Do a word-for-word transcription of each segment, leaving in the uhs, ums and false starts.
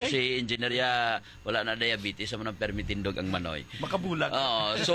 si Engineer wala na diabetes, sa manang permitindog ang manoy. Makabulag. Oo, so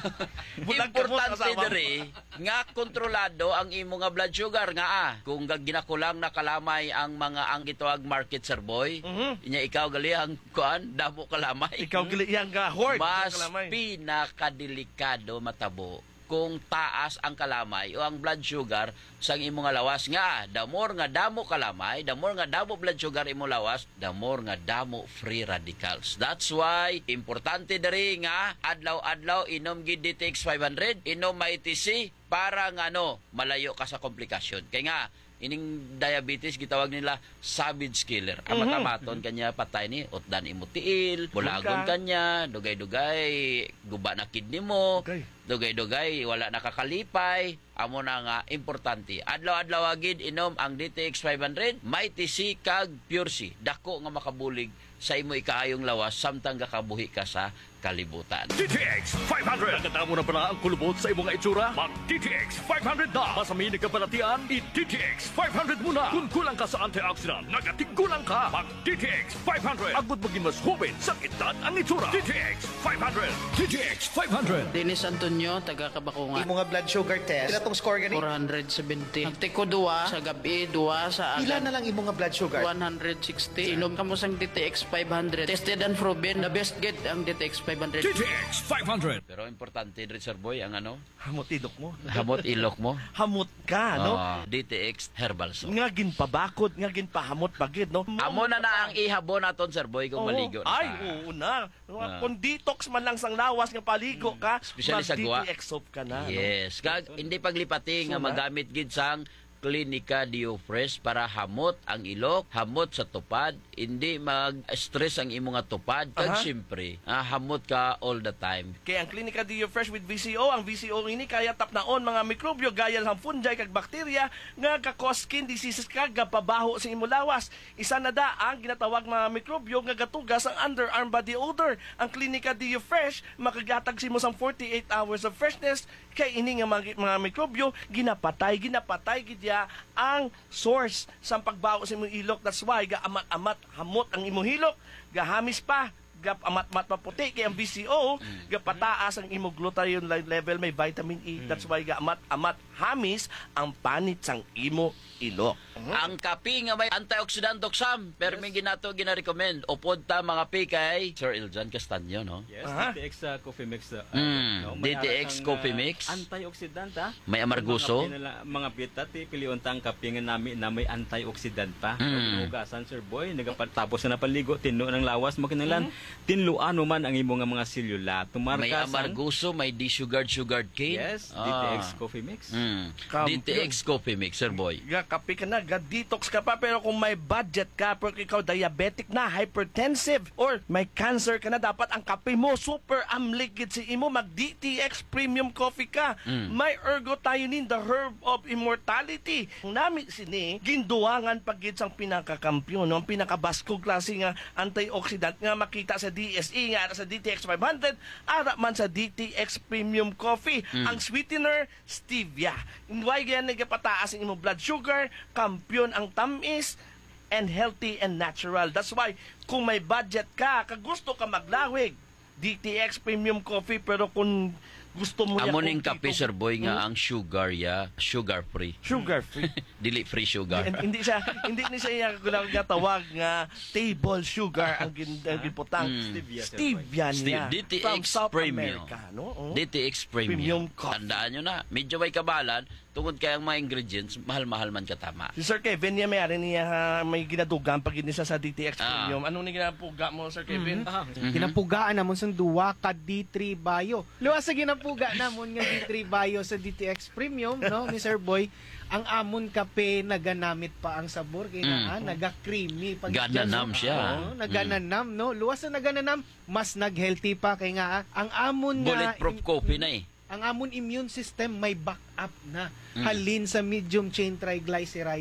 Bulag ka mo sa importante asawa mo. diri nga kontrolado ang imo nga blood sugar nga ah. Kung ginakulang na kalamay ang mga ang gitawag market sir boy, Mhm. inya ikaw gali ang kuan damo kalamay. Ikaw gali iyang ga hoard. Mas Kalamay. pinakadelikado matabo kung taas ang kalamay o ang blood sugar sa imong nga lawas nga the more nga damo kalamay, the more nga damo blood sugar imong lawas, the more nga damo free radicals. That's why importante diri nga adlaw-adlaw inom gid D T X five hundred, inom I T C para nga no malayo ka sa komplikasyon. Kay nga ining diabetes gitawag nila savage killer. Amat-amaton kanya patay ni utdan imo tiil, bulagon kanya, dugay-dugay guba na kidney mo. Okay. Dugay-dugay wala nakakalipay. Amo na nga importante. Adlaw-adlaw agid inom ang D T X five hundred, may T C kag Pure C. Dako nga makabulig sa imo ikaayong lawas samtang gakabuhi ka sa kalibutan. D T X five hundred. Nagkatamo na pala ang kulubot sa imong itsura? Mag D T X five hundred na. Masami ni kapalatian, i-D T X five hundred muna. Kung kulang ka sa antioxidant, nagatigulang ka. Mag D T X five hundred. Agbot maging mas hubin sa edad ang itsura. D T X five hundred. D T X five hundred. Dennis Antonio, taga Kabakungan. Imo nga blood sugar test, pila tong score gani? four seventy. Nagtiko duwa sa gabi, duwa sa Pila agad. na lang imo nga blood sugar? one sixty. Inom ka mo sang D T X five hundred. Tested and proven. The best get ang D T X five hundred. D T X five hundred. Pero importante rin sir boy ang ano, Hamot idok mo. hamot ilok mo. Hamot ka, no? Ah, D T X herbal soap. Nga ginpabakod, nga ginpahamot pagid, no? Amo na na ang ihabo naton sir boy kung Oo. maligo na Ay, ka. oo na. Ah. Kung detox man lang sang lawas nga paligo ka, Especially sa guwa. mag-D T X soap ka na. no? Yes, kag hindi paglipati nga Suma? magamit gid sang Clinica Diofresh para hamot ang ilok, hamot sa tupad, hindi mag-stress ang imong nga tupad, kag Aha. syempre, ah, hamot ka all the time. Kaya ang Clinica Dio Fresh with V C O, ang V C O ini kaya tapnaon mga mikrobyo gaya lang fungi kag bakterya nga ka-cause skin diseases kag pabaho sa imong lawas. Isa na da ang ginatawag mga mikrobyo nga gatugas ang underarm body odor. Ang Clinica Dio Fresh makagatag simo sang forty-eight hours of freshness kay ini nga mga, mga mikrobyo ginapatay ginapatay gid ya ang source sa pagbaho sa imong ilok. That's why ga amat-amat hamot ang imong hilok, gahamis pa gap amat-mat maputi kay ang V C O gapataas ang imong glutathione level, may vitamin E. That's why ga amat-amat hamis ang panit sang imo ilok. Ang kape nga may antioxidant oksam, pero may ginato gina-recommend. Upod ta mga pi kay Sir Iljan Castaño, no? Yes, Aha. D T X uh, coffee mix. Uh, Mm, no? D T X May coffee arang, mix. uh, antioxidant, ha? May amarguso. Mga, pinala, mga pita, ti piliyon tang kape nga nami na may antioxidant pa. Mm. Ugasan, sir boy, nagapatapos na napaligo, tinlo ng lawas mo kinalan, tinluan man ang imo nga mga selula. Tumarka May amarguso, may desugared sugared cane. Yes, D T X Ah. coffee mix. Mm. Kampiyon. D T X coffee mix, Sir Boy. Ga kape ka na, ga detox ka pa, pero kung may budget ka, pero ikaw diabetic na, hypertensive, or may cancer ka na, dapat ang kape mo super amligid si imo, mag D T X premium coffee ka. Mm. May ergothioneine, the herb of immortality. Ang nami sini, ginduwangan pagid sang pinakakampiyon, no? Ang pinakabaskog klase nga antioxidant nga makita sa D S E, nga sa D T X five hundred, ara man sa D T X premium coffee. Ang sweetener, stevia. Why ganyan nagapataas ang imong blood sugar, kampiyon ang tamis, and healthy and natural. That's why, kung may budget ka, kag gusto ka maglawig, D T X premium coffee, pero kung gusto mo Amo yan ning kung kape, dito- Sir Boy, nga Hmm? ang sugar ya, sugar free. Sugar free. Dili free sugar. And, hindi siya hindi ni siya gulang gatawag nga table sugar ang gin ang ginputang. Mm. Stevia, sir, Stevia Steve, niya. D T X From South Premium. America, no? Oh. D T X Premium. Premium coffee. Tandaan nyo na, medyo may kabalan, tungod kay ang mga ingredients, mahal-mahal man katama. Si Sir Kevin niya may ari niya ha, may ginadugan pag siya sa D T X Ah. Premium. Ano ni ginapuga mo, Sir Kevin? Ah, Ginapugaan namon sa duwa ka D three Bio. Luwas sa ginapuga namon nga D three Bio sa D T X Premium, no, ni Sir Boy. Ang amon kape naganamit pa ang sabor kay na Mm. naga-creamy pag Gananam siya. Oo, nagananam, no. Luwas na nagananam, mas nag-healthy pa kay nga ah, ang amon nga Bulletproof coffee na eh. ang amon immune system may backup na Mm. halin sa medium chain triglycerides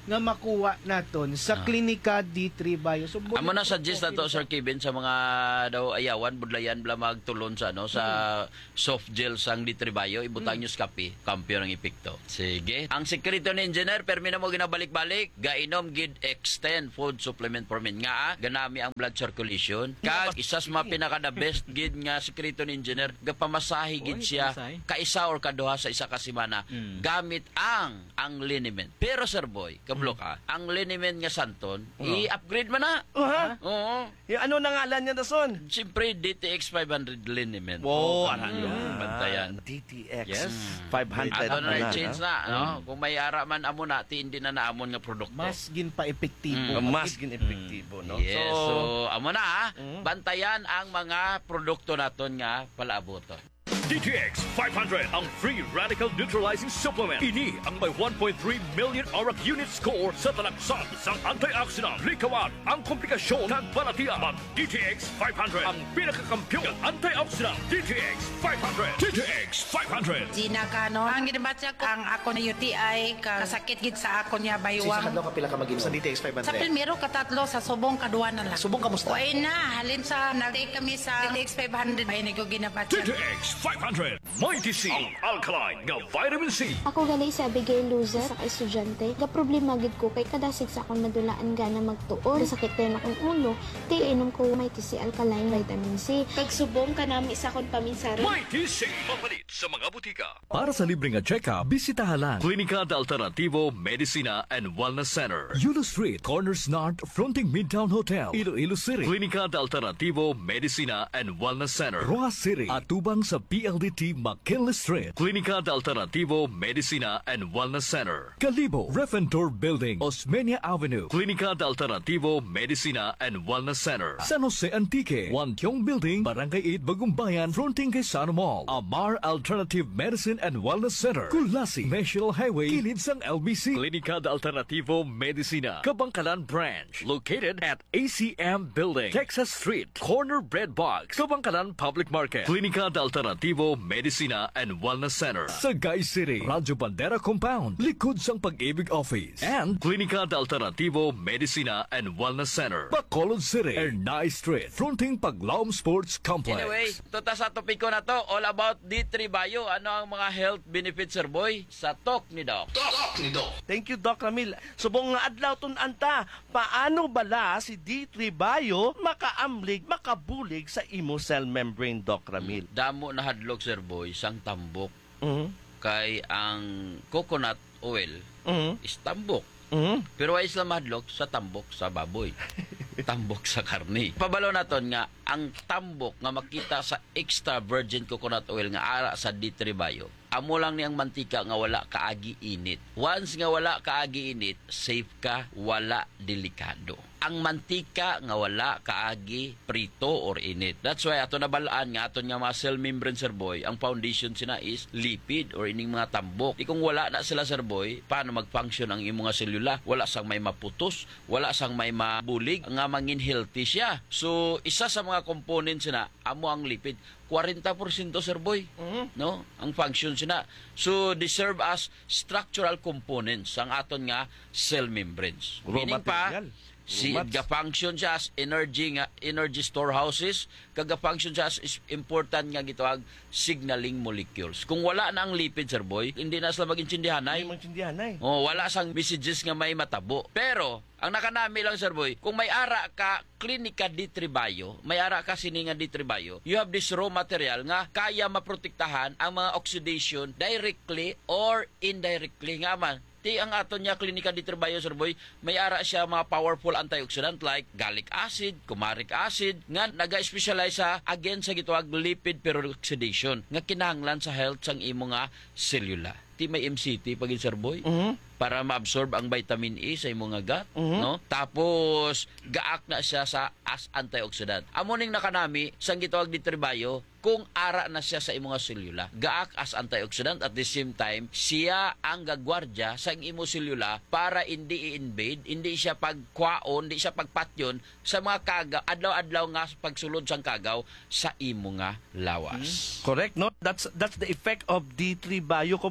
nga makuha naton sa klinika D three Bio. So, Amo na suggest na to, Sir Kevin, sa mga daw ayawan, budlayan, bla magtulon sa, ano, sa soft gel sang D three Bio, ibutang nyo sa kape, kampyo ng epekto. Sige. Ang sekreto ni Engineer, permi na mo ginabalik-balik, gainom gid extend food supplement for men. Nga, ah, ganami ang blood circulation. Kag, isas mga pinaka the best gid nga sekreto ni Engineer, gapamasahe gid Oy, siya, pamasahe. kaisa or kaduha sa isa ka semana, Mm. gamit ang ang liniment. Pero, Sir Boy, kablo ka, ang liniment nga santon, i-upgrade man na. Oh, ha? Oo. Yung ano na ngalan niya na son? Siyempre, D T X five hundred liniment. Wow, ano yun, bantayan. D T X Yes. five hundred. Ato na na, change na, no? Kung may ara man amo na, ti hindi na naamon nga produkto. mas gin pa epektibo. ha? Mas gin-epektibo, no? Yes, so, amo na, ha? Mm. Bantayan ang mga produkto naton nga palaaboton. D T X five hundred, ang free radical neutralizing supplement. Ini ang may one point three million auric unit score sa talaksan sang antioxidant. Likawan ang komplikasyon ng balatian. Mag D T X five hundred, ang pinakakampyon ng antioxidant. D T X five hundred. D T X five hundred. Gina ka, no? Ang ginabatsa ko, ang ako na U T I, ka sakit gid sa ako niya Sa baywang. hadlaw ka pila ka mag-inom? Sa D T X five Sa hundred. primero katatlo, sa subong kadua na lang. Subong kamusta? Uy na, halin sa, nag-take kami sa D T X five hundred. Ay, ko D ginabatsa. T X five hundred. Mighty C. Ang alkaline nga vitamin C. Ako gali sa Abigail Loser sa estudyante. Ga problema gid ko kay kadasig sa akong madulaan gana magtuon. Sakit tayo na akong ulo. Di inom ko may T C alkaline vitamin C. Pagsubong ka nami sa akong paminsaran. Mighty C. Mapalit sa mga butika. Para sa libreng check-up, bisitahan lang Klinika de Alternativo Medicina and Wellness Center. Yulo Street, Corners North, fronting Midtown Hotel, Iloilo City. Klinika de Alternativo Medicina and Wellness Center. Rojas City, atubang sa P L D T McKinley Street. Klinika de Alternativo Medicina and Wellness Center. Calibo, Refentor Building, Osmeña Avenue. Klinika de Alternativo Medicina and Wellness Center. San Jose Antique, Wantiong Building, Barangay eight, Bagumbayan, fronting kay Sano Mall. Amar Alternative Medicine and Wellness Center. Kulasi, National Highway, kilid sang L B C. Klinika de Alternativo Medicina, Kabangkalan Branch. Located at A C M Building, Texas Street, Corner Bread Box, Kabangkalan Public Market. Klinika de Alternativo Medicina and Wellness Center. Sagay City, Radyo Bandera Compound, likod sang Pag-ibig Office. And Klinika de Alternativo Medicina and Wellness Center. Bacolod City, Ernay Street, fronting Paglaom Sports Complex. Anyway, tuta sa topiko na to, all about D three Bio. Ano ang mga health benefits, Sir Boy? Sa talk ni Doc. Thank you, Doc Ramil. Subong nga adlaw tun anta, paano bala si D three Bio makaamlig, makabulig sa imo cell membrane, Doc Ramil? Damo na hadlok, Sir Boy, sang tambok. Mhm. Kay ang coconut oil Mhm. is tambok. Mhm. Pero ay isla madlok sa tambok sa baboy. Tambok sa karne. Pabalo naton nga ang tambok nga makita sa extra virgin coconut oil nga ara sa D three Bio. Amo lang niyang mantika nga wala kaagi init. Once nga wala kaagi init, safe ka, wala delikado. Ang mantika nga wala kaagi prito or init. That's why ato nabalaan nga aton nga mga cell membrane, Sir Boy, ang foundation sina is lipid or ining mga tambok. Di kung wala na sila, Sir Boy, paano mag-function ang imong mga selula? Wala sang may maputos, wala sang may mabulig, nga mangin healthy siya. So isa sa mga components na amo ang lipid, forty percent, Sir Boy, Mhm. no? Ang function sina. So they serve as structural components ang aton nga cell membranes. Raw Meaning pa, material. si Raw mats. ga-function siya as energy nga energy storehouses, kaga-function siya as is- important nga gitawag signaling molecules. Kung wala na ang lipid, Sir Boy, hindi na sila mag-intindihan Ay, ay. magtindihan ay. Oh, wala sang messages nga may matabo. Pero ang nakanami lang, Sir Boy, kung may ara ka klinika D three Bio, may ara ka sini nga D three Bio, you have this raw material nga kaya maprotektahan ang mga oxidation directly or indirectly nga man. Ti ang aton niya klinika D three Bio, Sir Boy, may ara siya mga powerful antioxidant like gallic acid, kumaric acid, nga naga-specialize sa against sa gitawag lipid peroxidation nga kinahanglan sa health sang imo nga selula. Ti may M C T pagin, Sir Boy, Mhm. para ma-absorb ang vitamin E sa imong nga gut, Mhm. no? Tapos gaak na siya sa as antioxidant. Amo ning nakanami sang gitawag D three Bio kung ara na siya sa imong selula. Gaak as antioxidant at the same time siya ang gagwardya sa imong selula para hindi i-invade, hindi siya pagkwaon, hindi siya pagpatyon sa mga kagaw, adlaw-adlaw nga pagsulod sang kagaw sa imong nga lawas. Correct, no? That's that's the effect of D three Bio. Ko- Pero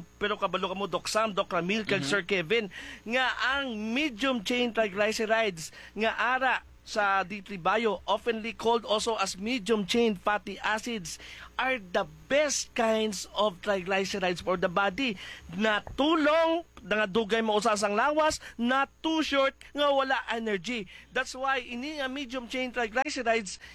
kabalo ka mo Doc Sam, Doc Ramil, kag Sir Kevin nga ang medium chain triglycerides nga ara sa D three Bio, oftenly called also as medium chain fatty acids, are the best kinds of triglycerides for the body na tulong nga dugay mo usasang lawas, not too short nga wala energy. That's why ini nga medium chain triglycerides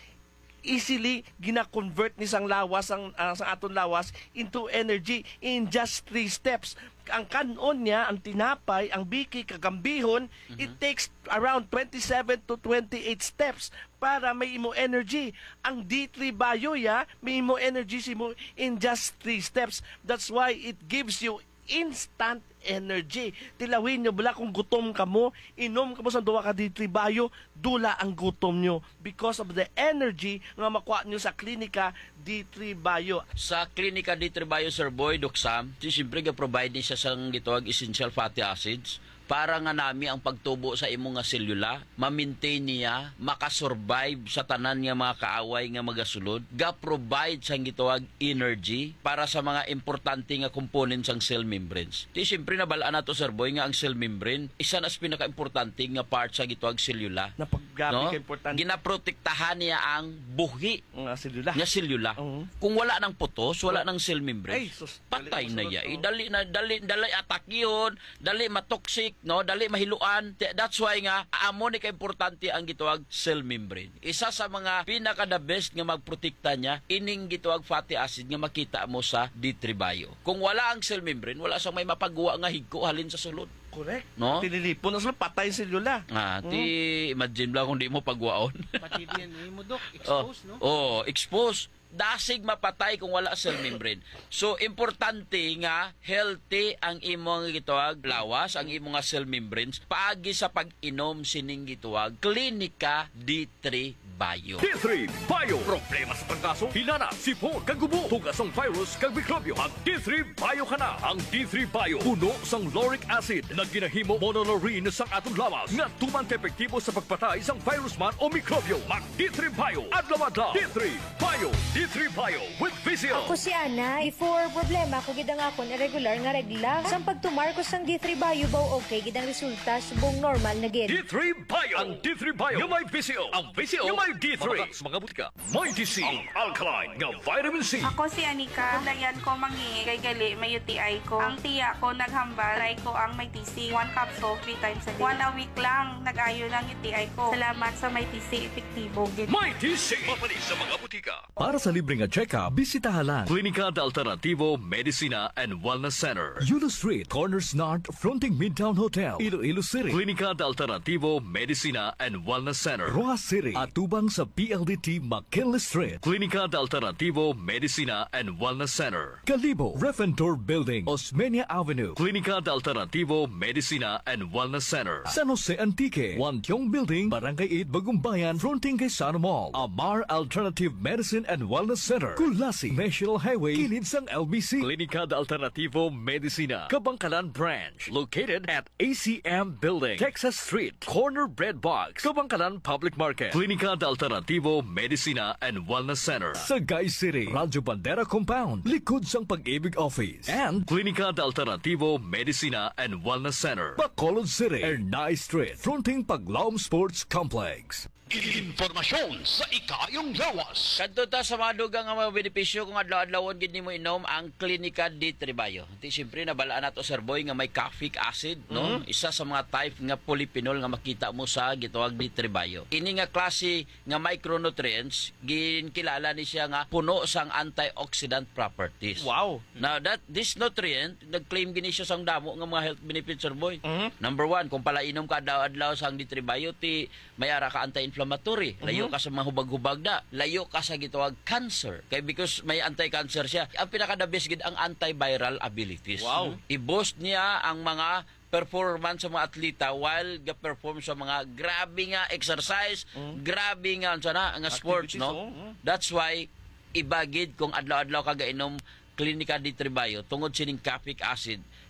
easily gina-convert ni sang lawas ang uh, sa aton lawas into energy in just three steps. Ang kanon niya, ang tinapay, ang biki, kagambihon, mm-hmm. it takes around twenty-seven to twenty-eight steps para may imo energy. Ang D three Bio ya, may imo energy simo in just three steps. That's why it gives you instant energy. Tilawin nyo bala kung gutom ka mo, inom ka mo sa duwa ka D three Bio, dula ang gutom nyo because of the energy nga makuha nyo sa klinika D three Bio. Sa klinika D three Bio, Sir Boy, Doc Sam, siyempre ga-provide ni siya sang gitawag essential fatty acids para nga nami ang pagtubo sa imong nga selula, ma-maintain niya, makasurvive sa tanan nga mga kaaway nga magasulod, ga-provide sang gitawag energy para sa mga importante nga components sang cell membranes. Di siyempre nabalaan nato, Sir Boy, nga ang cell membrane isa na sa pinaka-importante nga part sa gitawag selula. Na paggabi no? ka importante. Ginaprotektahan niya ang buhi nga selula. nga selula. Uh-huh. Kung wala nang putos, wala nang cell membrane. Ay, sus, patay dali na masunod, ya. oh. Eh, dali na dali dali attack yun, dali matoxic, no, dali mahiluan. That's why nga amo ni ka importante ang gitawag cell membrane. Isa sa mga pinaka the best nga magprotekta niya ining gitawag fatty acid nga makita mo sa D three Bio. Kung wala ang cell membrane, wala sang may mapagawa nga higko halin sa sulod. Correct. No? Tililipon na sila, patay ang selula. Ah, ti imagine lang kung di mo pagwaon. Pati D N A mo, Dok, expose, no? Oh, expose. Dasig mapatay kung wala cell membrane. So, importante nga healthy ang imong gitawag lawas, ang imong nga cell membranes, paagi sa pag-inom sining gitawag Klinika D three Bio. D three Bio. Problema sa pagkaso, hinana, sipon, kagubo, tugasong virus, kag mikrobyo. Mag D three Bio ka na. Ang D three Bio, puno sang lauric acid na ginahimo monolaurin sang atong lawas nga tumang epektibo sa pagpatay sang virus man o mikrobyo. Mag D three Bio. Adlaw-adlaw. D three Bio. D three Bio with Vizio. Ako si Ana, before problema ko gidang akon irregular nga regla. Sang pagtumar ko sang D three Bio baw okay gidang resulta subong normal na gid. D three Bio. Ang D three Bio. Yung may Vizio. Ang Vizio. Yung may D three. Mga, mga butika. May D C. Ang alkaline nga vitamin C. Ako si Anika. Dayan ko mangi kay gali may U T I ko. Ang tiya ko naghambal. Try ko ang may T C. One capsule three times a day. One a week lang nag-ayo lang U T I ko. Salamat sa may T C. Epektibo gid. May D C. Mapalis sa mga butika. Para sa libreng check-up, bisitahan lang Klinika de Alternativo Medicina and Wellness Center. Yulo Street, Corners North, fronting Midtown Hotel, Iloilo City. Klinika de Alternativo Medicina and Wellness Center. Roa City, atubang sa P L D T McKinley Street. Klinika de Alternativo Medicina and Wellness Center. Calibo, Refentor Building, Osmeña Avenue. Klinika de Alternativo Medicina and Wellness Center. San Jose Antique, Wantiong Building, Barangay eight, Bagumbayan, fronting kay Sano Mall. Amar Alternative Medicine and Wellness Center. Kulasi, National Highway, kilid sang L B C. Klinika de Alternativo Medicina, Kabangkalan Branch, located at A C M Building, Texas Street, Corner Bread Box, Kabangkalan Public Market. Klinika de Alternativo Medicina and Wellness Center, Sagay City, Radyo Bandera Compound, likod sang Pag-ibig Office, and Klinika de Alternativo Medicina and Wellness Center, Bacolod City, Ernay Street, fronting Paglaom Sports Complex. Informasyon sa ikayong lawas. Kadto ta sa mga dugang nga mga benepisyo kung adlaw-adlawon gid nimo inom ang Klinika D three Bio. Ti siyempre nabalaan nato, Sir Boy, nga may caffeic acid, no? Mm-hmm. Isa sa mga type nga polyphenol nga makita mo sa gitawag D three Bio. Ini nga klase nga micronutrients ginkilala ni siya nga puno sang antioxidant properties. Wow. Now that this nutrient nag-claim gini siya sang damo nga mga health benefits, Sir Boy. Mm-hmm. Number one, kung pala inom ka adlaw-adlaw sang D three Bio, ti mayara ka anti-inflammatory. Layo ka sa mga hubag-hubag na. Layo ka sa gitawag cancer. Kaya because may anti-cancer siya. Ang pinaka-the best gid ang antiviral abilities. Wow. I-boost niya ang mga performance sa mga atleta while ga-perform sa mga grabe nga exercise, mm. grabe nga sana nga sports, no? Oh, mm. That's why ibagid kung adlaw-adlaw ka gainom Klinika D three Bio tungod sining caffeic acid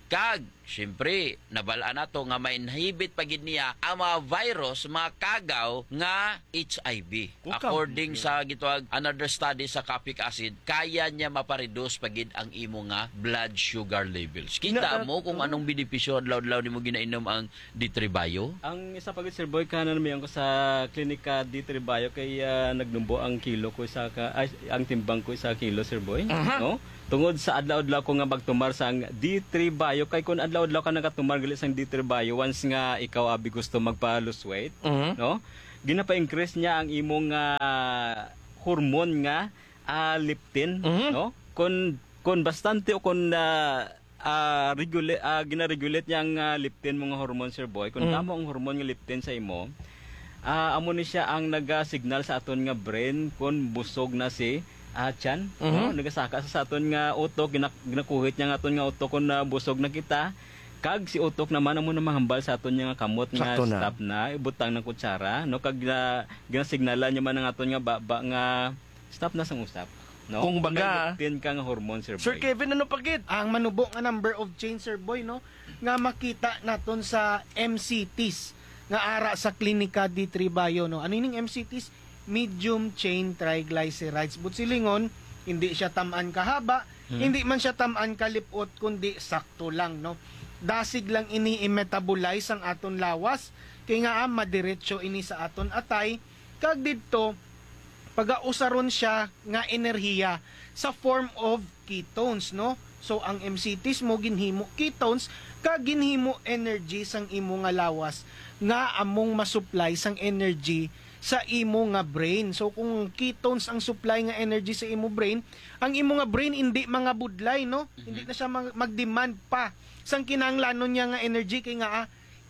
Kag, syempre, nabala na to nga may inhibit pagid niya ang mga virus, mga kagaw nga H I V. Kukaw. According sa gitawag another study sa capic acid, kaya niya mapareduce pagid ang imo nga blood sugar levels. Kita Na- mo kung anong benepisyo adlaw-adlaw nimo ginainom ang D three Bio? Ang isa pagit Sir Boy kanan mi ko sa klinika D three Bio kay ah, nagnumbo ang kilo ko sa ka, ay, ang timbang ko sa kilo Sir Boy, no? Tungod sa adlaw-adlaw ko nga magtumar sang D three Bio kay kun adlaw-adlaw ka nagatumar gali sang D three Bio once nga ikaw abi gusto magpa-lose weight, no? Ginapa-increase niya ang imong ah, hormone nga ah, leptin, no? Kun kun bastante o kun uh, uh, regulate uh, gina-regulate niya ang uh, leptin mga hormone Sir Boy. Kun tamo ang hormone nga leptin sa imo, uh, amo ni siya ang naga-signal sa aton nga brain kun busog na si uh, tiyan, no? Nagasaka sa aton nga utok, ginak ginakuhit niya nga aton nga utok kun uh, busog na kita. Kag si utok naman amo na mahambal sa aton nga kamot nga Sakto na. stop na ibutang ng kutsara, no? Kag uh, ginasignalan niya man ang aton nga baba nga stop na sang usap, no? Kung baga- tin ka nga hormone Sir Boy. Sir Kevin, ano pagid? Ang manubo nga number of chain, Sir Boy, no? Nga makita naton sa M C Ts nga ara sa klinika D three Bio, no? Ano yung M C Ts? Medium chain triglycerides. But silingon, hindi siya tamaan kahaba, hindi man siya tamaan kalipot, kundi sakto lang, no? Dasig lang ini i-metabolize ang aton lawas, kay nga ah, madiretso ini sa aton atay, kag didto pagausaron siya nga enerhiya sa form of ketones, no? So ang M C Ts mo ginhimo ketones kag ginhimo energy sang imo nga lawas nga among masupply sang energy sa imo nga brain. So kung ketones ang supply nga energy sa imo brain, ang imo nga brain hindi mga budlay, no? Hindi na siya mag- mag-demand pa sang kinahanglanon niya nga energy kay nga ah,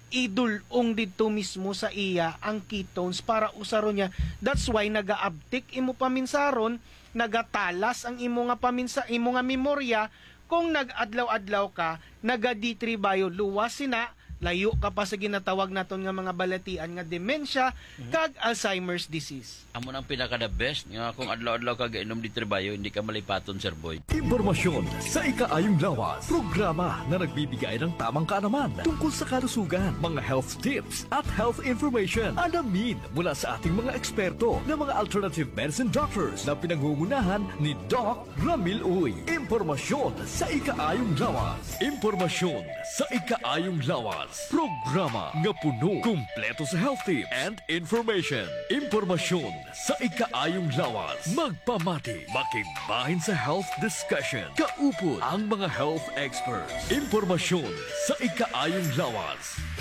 idulong dito mismo sa iya ang ketones para usaron niya. That's why naga-uptick imo paminsaron, nagatalas ang imo nga paminsa, imo nga memorya kung nag-adlaw-adlaw ka, naga D three Bio, luwas sina, layo ka pa sa ginatawag naton nga mga balatian nga dementia kag Alzheimer's disease. Amo nang pinaka the best nga kung adlaw-adlaw ka gainom D three Bio, hindi ka malipaton Sir Boy. Impormasyon sa ikaayong lawas. Programa na nagbibigay ng tamang kaalaman tungkol sa kalusugan, mga health tips at health information. Alamin mula sa ating mga eksperto na mga alternative medicine doctors na pinangungunahan ni Doc Ramil Uy. Impormasyon sa ikaayong lawas. Impormasyon sa ikaayong lawas. Programa nga puno, kumpleto sa health tips and information. Impormasyon sa ikaayong lawas. Magpamati, makigbahin sa health discussion. Kaupod ang mga health experts. Impormasyon sa ikaayong lawas.